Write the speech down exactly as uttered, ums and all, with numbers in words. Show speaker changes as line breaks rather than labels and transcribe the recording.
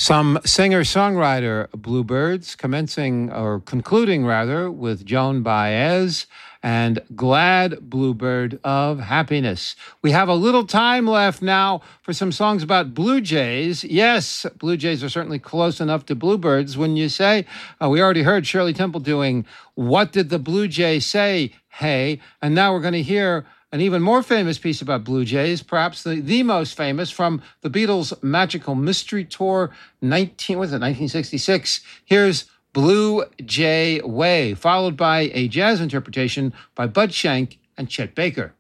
Some singer-songwriter bluebirds, commencing or concluding rather with Joan Baez and Glad Bluebird of Happiness. We have a little time left now for some songs about Blue Jays. Yes, Blue Jays are certainly close enough to bluebirds, wouldn't you say? Uh, we already heard Shirley Temple doing What Did the Blue Jay Say, Hey? And now we're going to hear an even more famous piece about Blue Jays, perhaps the, the most famous, from the Beatles' Magical Mystery Tour, nineteen was it nineteen sixty-six. Here's Blue Jay Way, followed by a jazz interpretation by Bud Shank and Chet Baker.